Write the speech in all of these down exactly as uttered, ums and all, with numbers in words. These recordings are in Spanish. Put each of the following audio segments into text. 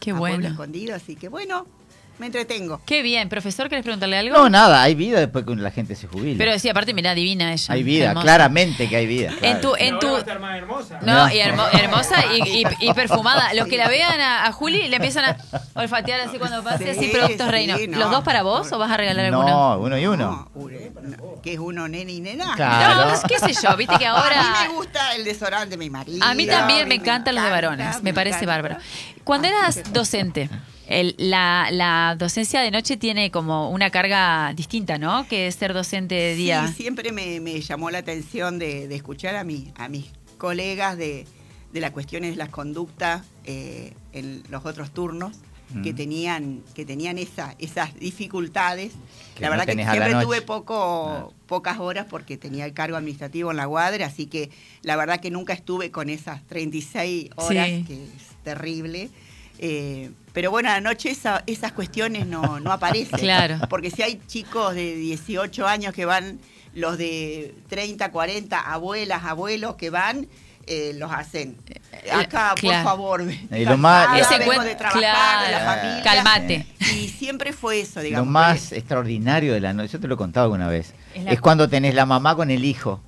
Qué a bueno. Pueblo Escondido, así que bueno, me entretengo. Qué bien. Profesor, ¿querés preguntarle algo? No, nada, hay vida después que la gente se jubila. Pero sí, aparte, mirá, divina ella. Hay vida, hermosa. claramente que hay vida. En tu, claro. en tu, Ahora va a estar más hermosa. no, y hermo- hermosa y, y, y perfumada. Los que la vean a, a Juli le empiezan a olfatear así cuando pase, Sí, así productos sí, Reino. no. ¿Los dos para vos o vas a regalar alguno? No, uno y uno. No, uno, ¿qué es uno, nene y nena? Claro. No, qué sé yo, viste que ahora... A mí me gusta el desodorante de mi marido. A mí también me mí encantan los de encanta, varones, me parece encanta. bárbaro. Cuando eras docente, el- la, la docencia de noche tiene como una carga distinta, ¿no? Que ser docente de día. Sí, siempre me, me llamó la atención de, de escuchar a, mi, a mis colegas de, de las cuestiones de las conductas eh, en los otros turnos, Mm. que tenían que tenían esa, esas dificultades. Que la no verdad que tenés a la siempre noche. tuve poco, Ah. pocas horas porque tenía el cargo administrativo en la Guadra, así que la verdad que nunca estuve con esas treinta y seis horas, Sí. que es terrible. Eh, pero bueno, a la noche esa- esas cuestiones no, no aparecen. Claro. Porque si hay chicos de dieciocho años que van, los de treinta, cuarenta, abuelas, abuelos que van, eh, los hacen. Acá, claro. por favor. Y lo más- cansada, Ese vengo cuen- de trabajar, de la claro. familia. Calmate. Y siempre fue eso, Lo digamos. más porque- extraordinario de la noche, yo te lo he contado alguna vez, Es la- es cuando tenés la mamá con el hijo.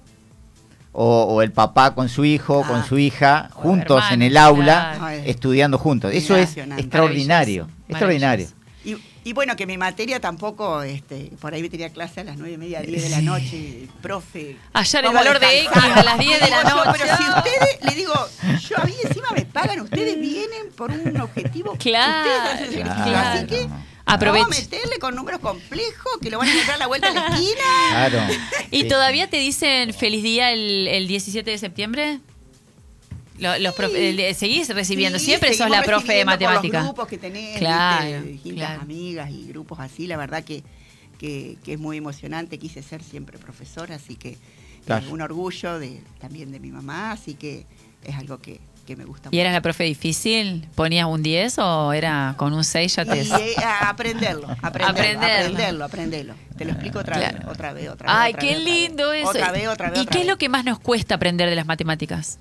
O, o el papá con su hijo, Ah. con su hija, O juntos hermanos, en el aula, claro. estudiando juntos. Eso es Impresionante. extraordinario. Maravilloso. Extraordinario. Y, y bueno, que mi materia tampoco, este, por ahí me tenía clase a las nueve y media, diez de la Sí. noche, profe. Hallar el vamos valor de descansar. X a las diez de la Digo yo, noche. Pero si ustedes, le digo, yo a mí encima me pagan, ustedes vienen por un objetivo. Claro, Ustedes hacen sacrificio, claro. así que Aproveche. vamos a meterle con números complejos que lo van a encontrar a la vuelta de la esquina. Claro. ¿Y Sí. todavía te dicen feliz día el, el diecisiete de septiembre? Lo- los profe- el- ¿Seguís recibiendo? Sí, Siempre sos seguimos la profe de recibiendo por matemática. los grupos que tenés, Claro, ¿viste? Distintas claro. amigas y grupos así, la verdad que, que, que es muy emocionante. Quise ser siempre profesora, así que Claro. eh, un orgullo de, también de mi mamá, así que es algo que, que me gusta ¿Y eras la profe difícil? ¿Ponías un diez o era con un seis ya mucho. te... Y eh, a aprenderlo, aprenderlo, Aprenderlo. aprenderlo, aprenderlo. Te lo explico otra Claro. vez, otra vez, otra vez. Ay, otra qué vez, otra lindo vez. eso. Otra vez, otra vez, ¿Y otra qué es vez. lo que más nos cuesta aprender de las matemáticas?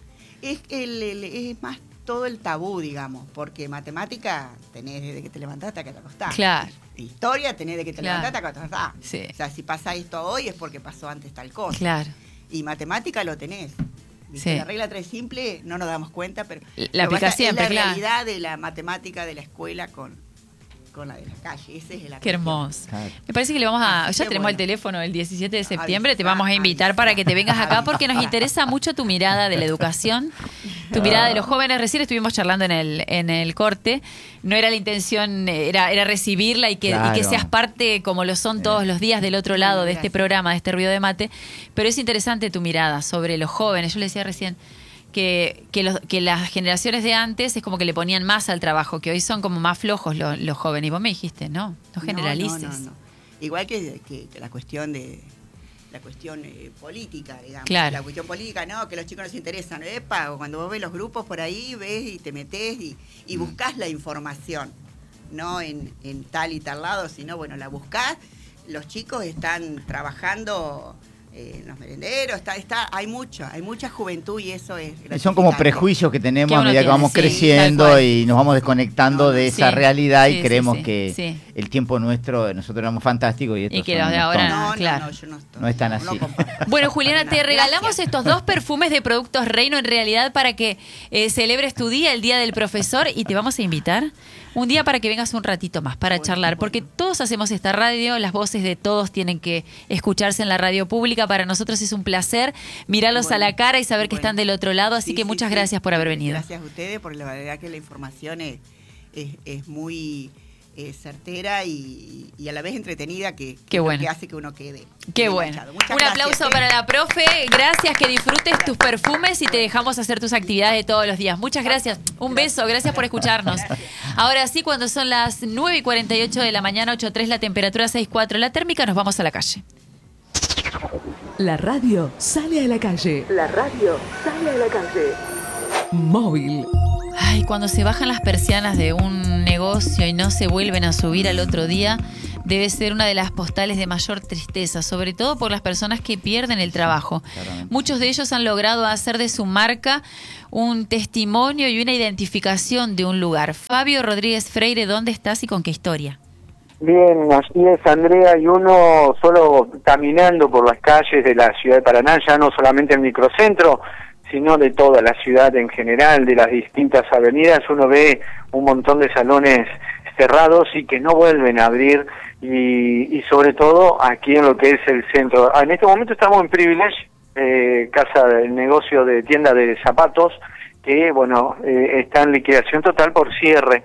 Es, el, el- es más todo el tabú, digamos, porque matemática tenés desde que te levantaste hasta que te acostás. Claro. Historia tenés desde que te Claro. levantaste hasta que te acostás. Sí. O sea, si pasa esto hoy es porque pasó antes tal cosa. Claro. Y matemática lo tenés. ¿Viste? Sí. La regla tres simple no nos damos cuenta, pero La lo que aplicás pasa siempre, es la claro. realidad de la matemática de la escuela con, con la de la calle. Ese es el Qué hermoso. Claro. Me parece que le vamos a... Así Ya que tenemos bueno. el teléfono el diecisiete de septiembre. Te Avisá, vamos a invitar avisá, para que te vengas acá porque nos avisá. interesa mucho tu mirada de la educación, tu mirada de los jóvenes. Recién estuvimos charlando en el, en el corte. No era la intención, era, era recibirla y que, y que Claro. seas parte, como lo son todos los días, del otro lado de este Gracias. programa, de este Ruido de Mate. Pero es interesante tu mirada sobre los jóvenes. Yo le decía recién que, que, los, que las generaciones de antes es como que le ponían más al trabajo, que hoy son como más flojos los, los jóvenes. Y vos me dijiste, no, no generalices. No, no, no. Igual que, que- que la cuestión de la cuestión eh, política, digamos. Claro. La cuestión política, no, que los chicos no se interesan. Epa, cuando vos ves los grupos por ahí, ves y te metés y, y buscás la información. No en, en tal y tal lado, sino, bueno, la buscás. Los chicos están trabajando eh, en los merenderos, está, está, hay mucho, hay mucha juventud y eso es Son como gratificante. prejuicios que tenemos Que a uno medida que tiene, vamos sí, tal creciendo cual. y nos vamos desconectando No, no, de esa sí, realidad sí, y sí, creemos sí, que sí. el tiempo nuestro, nosotros éramos fantásticos y, estos Y que son los de unos ahora tontos. No, no, Claro. no, yo no, estoy- No es tan no así. comparto. Bueno, Juliana, te Gracias. regalamos estos dos perfumes de Productos Reino en realidad para que eh, celebres tu día, el Día del Profesor, y te vamos a invitar un día para que vengas un ratito más para Bueno, charlar, bueno. porque todos hacemos esta radio, las voces de todos tienen que escucharse en la radio pública. Para nosotros es un placer mirarlos Bueno, a la cara y saber que bueno. están del otro lado, así Sí, que sí, muchas sí. gracias por haber venido. Gracias a ustedes, porque la verdad que la información es, es, es muy eh, certera y, y a la vez entretenida, que, que, Qué es lo bueno. que hace que uno quede. Qué quede bueno. enganchado. Muchas Un gracias, aplauso ¿eh? para la profe. Gracias, que disfrutes tus perfumes y te dejamos hacer tus actividades de todos los días. Muchas gracias. Un beso. Gracias por escucharnos. Ahora sí, cuando son las nueve y cuarenta y ocho de la mañana, ocho tres, la temperatura seis cuatro, la térmica, nos vamos a la calle. La radio sale a la calle. La radio sale a la calle. Móvil. Ay, cuando se bajan las persianas de un negocio y no se vuelven a subir al otro día, debe ser una de las postales de mayor tristeza, sobre todo por las personas que pierden el trabajo. Muchos de ellos han logrado hacer de su marca un testimonio y una identificación de un lugar. Fabio Rodríguez Freire, ¿dónde estás y con qué historia? Bien, así es, Andrea, y uno solo caminando por las calles de la ciudad de Paraná, ya no solamente el microcentro, sino de toda la ciudad en general, de las distintas avenidas, uno ve un montón de salones cerrados y que no vuelven a abrir, y, y sobre todo aquí en lo que es el centro. En este momento estamos en Privilege, eh, casa del negocio de tienda de zapatos, que bueno, eh, está en liquidación total por cierre.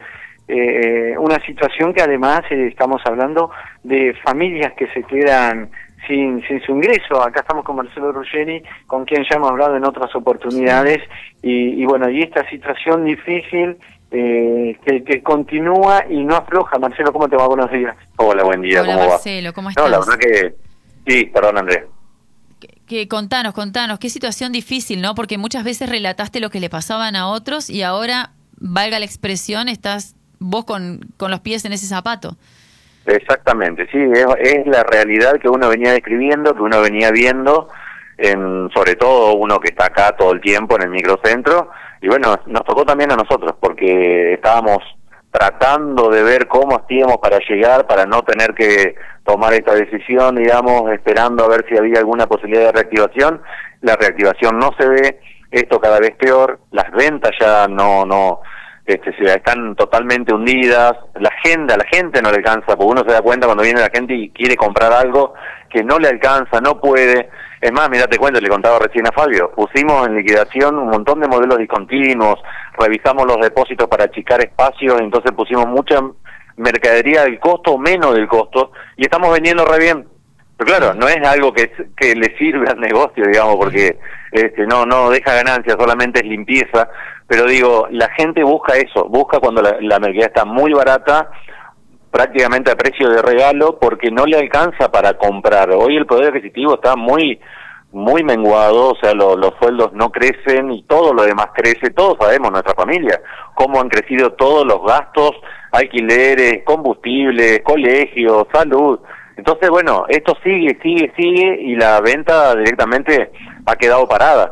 Eh, una situación que además eh, estamos hablando de familias que se quedan sin sin su ingreso. Acá estamos con Marcelo Ruggeri, con quien ya hemos hablado en otras oportunidades, y, y bueno, y esta situación difícil eh, que, que continúa y no afloja. Marcelo, ¿cómo te va? Buenos días. Hola, buen día. Hola, ¿cómo Marcelo, va? ¿cómo estás? No, la verdad que... Sí, perdón, Andrés. Que, que contanos, contanos, qué situación difícil, ¿no? Porque muchas veces relataste lo que le pasaban a otros y ahora, valga la expresión, estás vos con, con los pies en ese zapato. Exactamente, sí, es, es la realidad que uno venía describiendo, que uno venía viendo, en, sobre todo uno que está acá todo el tiempo en el microcentro, y bueno, nos tocó también a nosotros, porque estábamos tratando de ver cómo hacíamos para llegar, para no tener que tomar esta decisión, digamos, esperando a ver si había alguna posibilidad de reactivación. La reactivación no se ve, esto cada vez peor, las ventas ya no... no Este, se están totalmente hundidas, la agenda, la gente no le alcanza, porque uno se da cuenta cuando viene la gente y quiere comprar algo que no le alcanza, no puede. Es más, mira, te cuento, le contaba recién a Fabio, pusimos en liquidación un montón de modelos discontinuos, revisamos los depósitos para achicar espacios, entonces pusimos mucha mercadería del costo, menos del costo, y estamos vendiendo re bien. Pero claro, no es algo que, que le sirve al negocio, digamos, porque este, no no deja ganancia, solamente es limpieza. Pero digo, la gente busca eso, busca cuando la, la mercadería está muy barata, prácticamente a precio de regalo, porque no le alcanza para comprar. Hoy el poder adquisitivo está muy muy menguado, o sea, lo, los sueldos no crecen y todo lo demás crece. Todos sabemos, nuestra familia, cómo han crecido todos los gastos, alquileres, combustibles, colegios, salud. Entonces, bueno, esto sigue, sigue, sigue y la venta directamente ha quedado parada.